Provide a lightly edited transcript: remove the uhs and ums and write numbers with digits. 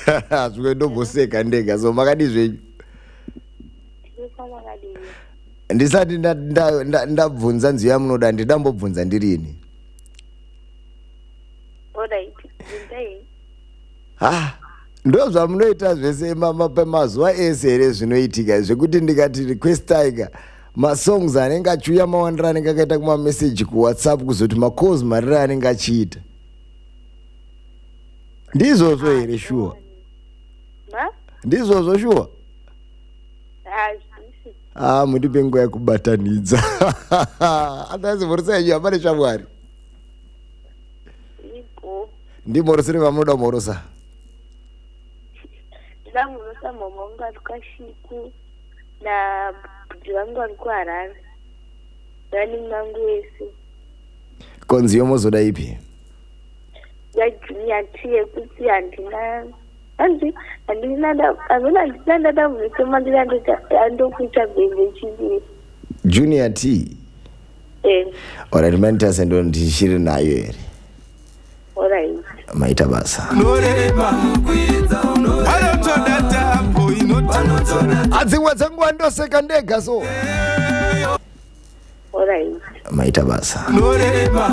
Zvinomboseka ndega so makadi zvenyu. Ndinofana kadini. Ndisati ndabvunza nziyo yamunoda ndidambobvunza ndirini. Alright. Ndai. Ndo zvamunoita zvese mazuva ese here zvinoitika zvekuti ndikati request tiger masongs anenge achiuya mawandira anenge akaita kumameseji kuwhatsapp kuzoti macalls marira anenge achiita ndizvozvo here sure ndizvozvo sure mundipe nguva yekubatanidza andazi mhorosa yenyu hapane shamwari ndimhorosere vamunoda mhorosa ndamunosa mama wangu ari kwaShiku nabhudhi vangu vari kuHarare running mangu wese. Konzi yomozoda ipi? Junior T yekuti handina ndada munisema ndokuita bhenge chiviri. Junior T? Alright, manitase ndo ndishiri nayo here. Alright. Maita basa. Adzimwe dzangu andoseka ndega so. Alright. Maita basa.